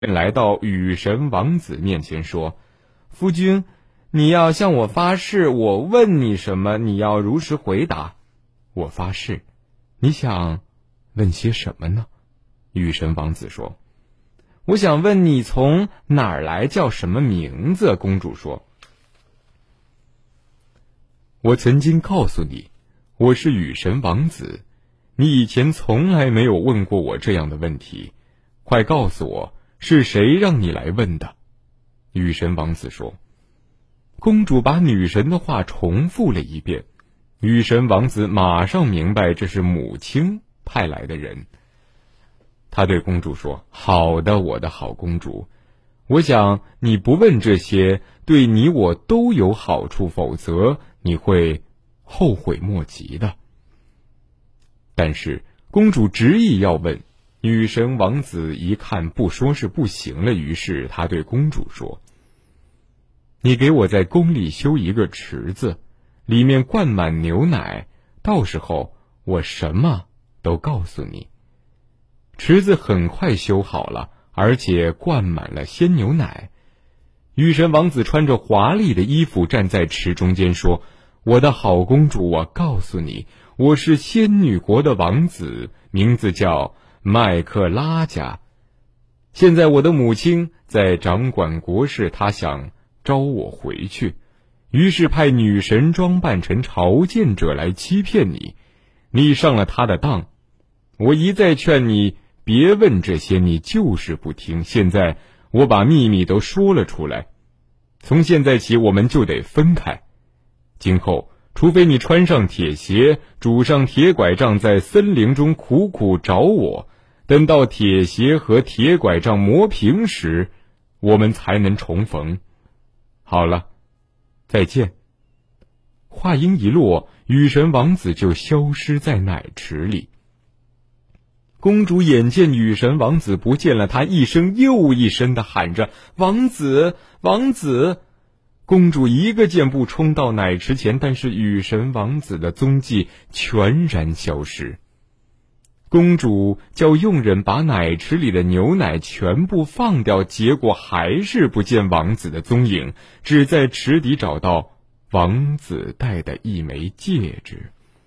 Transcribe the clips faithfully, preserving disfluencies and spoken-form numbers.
来到雨神王子面前说：夫君，你要向我发誓，我问你什么，你要如实回答。我发誓。你想问些什么呢？雨神王子说：我想问你从哪儿来，叫什么名字。公主说：我曾经告诉你，我是雨神王子，你以前从来没有问过我这样的问题，快告诉我，是谁让你来问的？雨神王子说。公主把女神的话重复了一遍，雨神王子马上明白这是母亲派来的人。他对公主说：好的，我的好公主，我想你不问这些，对你我都有好处，否则你会后悔莫及的。但是公主执意要问，女神王子一看不说是不行了，于是他对公主说：你给我在宫里修一个池子，里面灌满牛奶，到时候我什么都告诉你。池子很快修好了，而且灌满了鲜牛奶。雨神王子穿着华丽的衣服站在池中间说：我的好公主，我告诉你，我是仙女国的王子，名字叫麦克拉加。现在我的母亲在掌管国事，她想招我回去，于是派女神装扮成朝见者来欺骗你，你上了她的当。我一再劝你别问这些，你就是不听。现在我把秘密都说了出来，从现在起我们就得分开。今后除非你穿上铁鞋，拄上铁拐杖，在森林中苦苦找我，等到铁鞋和铁拐杖磨平时，我们才能重逢。好了，再见。话音一落，雨神王子就消失在奶池里。公主眼见雨神王子不见了，她一声又一声地喊着：王子，王子！公主一个箭步冲到奶池前，但是雨神王子的踪迹全然消失。公主叫佣人把奶池里的牛奶全部放掉，结果还是不见王子的踪影，只在池底找到王子戴的一枚戒指。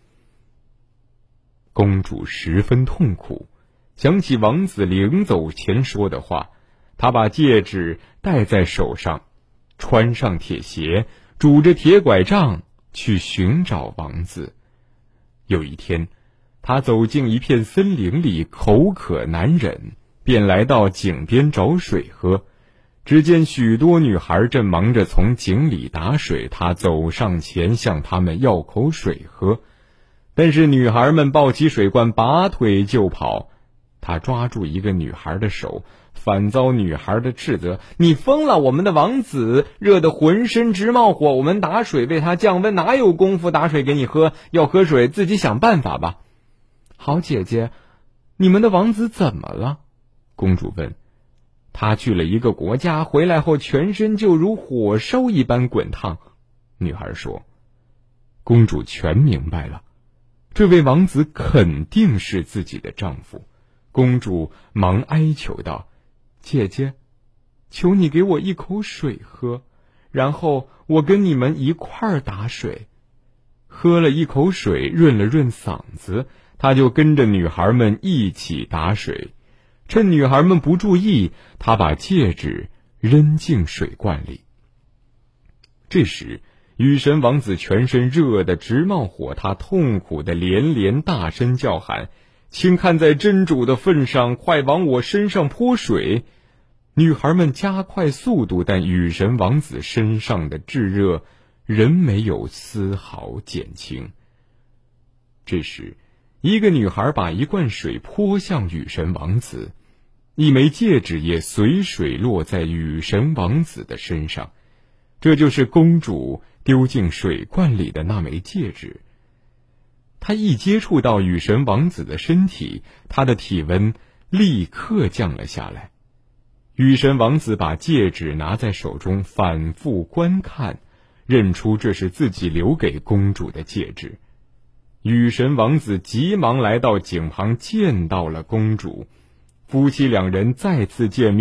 公主十分痛苦，想起王子临走前说的话，她把戒指戴在手上，穿上铁鞋，拄着铁拐杖去寻找王子。有一天，她走进一片森林里，口渴难忍，便来到井边找水喝。只见许多女孩正忙着从井里打水，她走上前向她们要口水喝，但是女孩们抱起水罐拔腿就跑。她抓住一个女孩的手，反遭女孩的斥责：你疯了，我们的王子热得浑身直冒火，我们打水为他降温，哪有功夫打水给你喝？要喝水自己想办法吧。好姐姐，你们的王子怎么了？公主问。他去了一个国家，回来后全身就如火烧一般滚烫。女孩说。公主全明白了，这位王子肯定是自己的丈夫。公主忙哀求道：姐姐，求你给我一口水喝，然后我跟你们一块儿打水。喝了一口水，润了润嗓子，他就跟着女孩们一起打水。趁女孩们不注意，他把戒指扔进水罐里。这时雨神王子全身热得直冒火，他痛苦地连连大声叫喊：请看在真主的份上，快往我身上泼水！女孩们加快速度，但雨神王子身上的炙热仍没有丝毫减轻。这时一个女孩把一罐水泼向雨神王子，一枚戒指也随水落在雨神王子的身上，这就是公主丢进水罐里的那枚戒指。她一接触到雨神王子的身体，他的体温立刻降了下来。雨神王子把戒指拿在手中反复观看，认出这是自己留给公主的戒指。雨神王子急忙来到井旁，见到了公主。夫妻两人再次见面，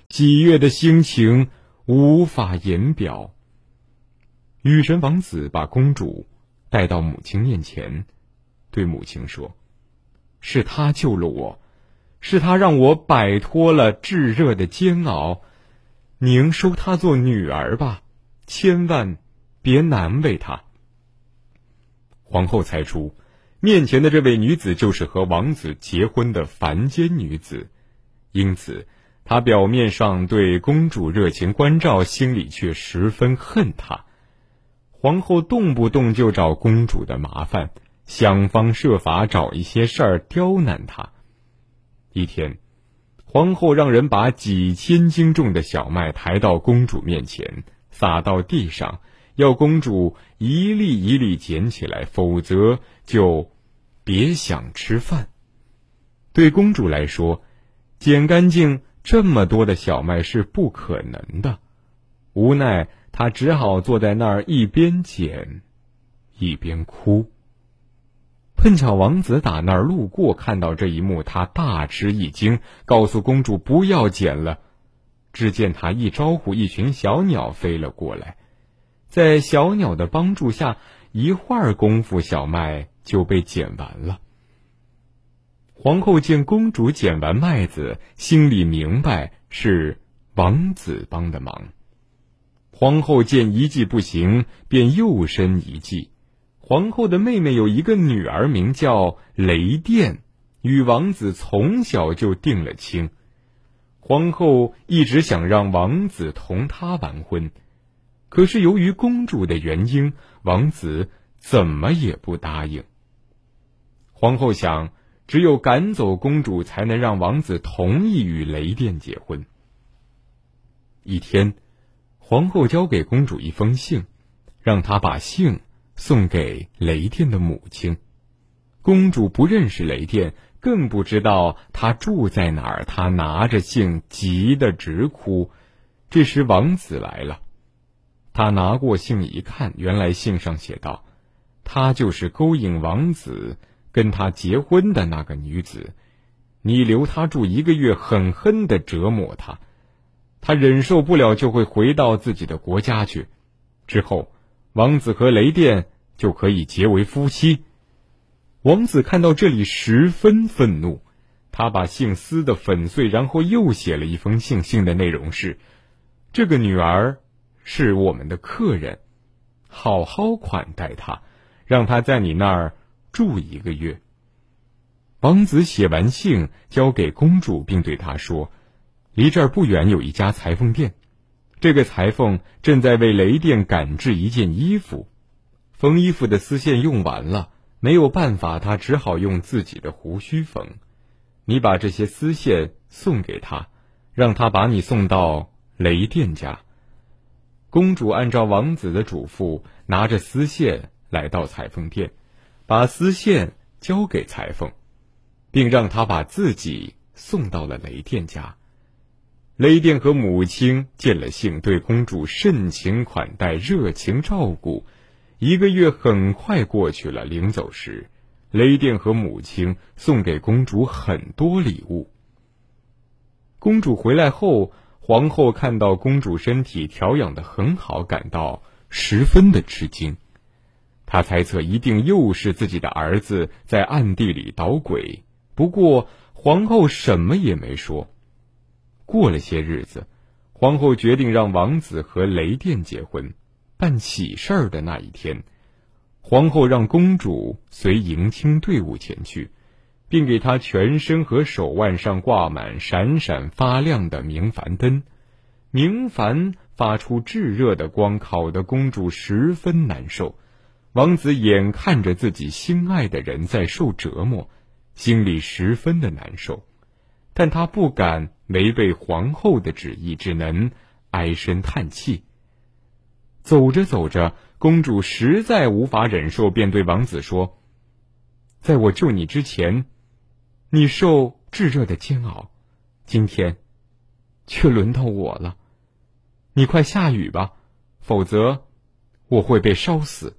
喜悦的心情无法言表。雨神王子把公主带到母亲面前，对母亲说：是他救了我，是他让我摆脱了炙热的煎熬，您收她做女儿吧，千万别难为她。皇后猜出面前的这位女子就是和王子结婚的凡间女子，因此她表面上对公主热情关照，心里却十分恨她。皇后动不动就找公主的麻烦，想方设法找一些事儿刁难她。一天，皇后让人把几千斤重的小麦抬到公主面前，撒到地上，要公主一粒一粒捡起来，否则就别想吃饭。对公主来说，捡干净这么多的小麦是不可能的，无奈她只好坐在那儿一边捡一边哭。碰巧王子打那儿路过，看到这一幕，他大吃一惊，告诉公主不要捡了。只见他一招呼，一群小鸟飞了过来，在小鸟的帮助下，一会儿功夫小麦就被捡完了。皇后见公主捡完麦子，心里明白是王子帮的忙。皇后见一计不行，便又生一计。皇后的妹妹有一个女儿，名叫雷电，与王子从小就定了亲。皇后一直想让王子同她完婚，可是由于公主的原因，王子怎么也不答应。皇后想，只有赶走公主，才能让王子同意与雷电结婚。一天，皇后交给公主一封信，让她把信送给雷电的母亲。公主不认识雷电，更不知道他住在哪儿，她拿着信急得直哭。这时王子来了，他拿过信一看，原来信上写道：她就是勾引王子跟他结婚的那个女子，你留她住一个月，狠狠地折磨她，她忍受不了就会回到自己的国家去，之后王子和雷电就可以结为夫妻。王子看到这里十分愤怒，他把信撕得粉碎，然后又写了一封信，信的内容是：这个女儿是我们的客人，好好款待她，让她在你那儿住一个月。王子写完信交给公主，并对她说：离这儿不远有一家裁缝店，这个裁缝正在为雷电赶制一件衣服，缝衣服的丝线用完了，没有办法，他只好用自己的胡须缝。你把这些丝线送给他，让他把你送到雷电家。公主按照王子的嘱咐，拿着丝线来到裁缝店，把丝线交给裁缝，并让他把自己送到了雷电家。雷电和母亲见了信，对公主盛情款待，热情照顾。一个月很快过去了，临走时，雷电和母亲送给公主很多礼物。公主回来后，皇后看到公主身体调养得很好，感到十分的吃惊。她猜测一定又是自己的儿子在暗地里捣鬼，不过皇后什么也没说。过了些日子，皇后决定让王子和雷电结婚。办喜事儿的那一天，皇后让公主随迎亲队伍前去，并给她全身和手腕上挂满闪闪发亮的明矾灯。明矾发出炙热的光，烤得公主十分难受。王子眼看着自己心爱的人在受折磨，心里十分的难受，但他不敢违背皇后的旨意，只能唉声叹气。走着走着，公主实在无法忍受，便对王子说：在我救你之前，你受炙热的煎熬，今天却轮到我了。你快下雨吧，否则我会被烧死。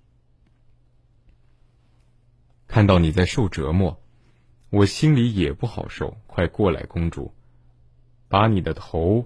看到你在受折磨，我心里也不好受，快过来，公主。 把你的头